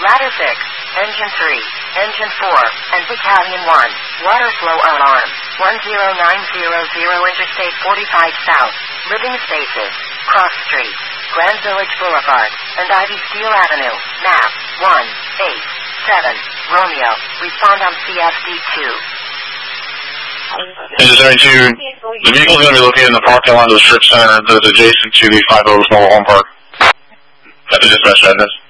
Ladder 6, Engine 3, Engine 4, and Battalion 1, Water Flow Alarm, 10900 Interstate 45 South, Living Spaces, Cross Street, Grand Village Boulevard, and Ivy Steel Avenue, map 187, Romeo, respond on CFD2. Engine 72, the vehicle is going to be located in the parking lot of the strip center that is adjacent to the 5 Oaks Mobile Home Park. At the dispatch address.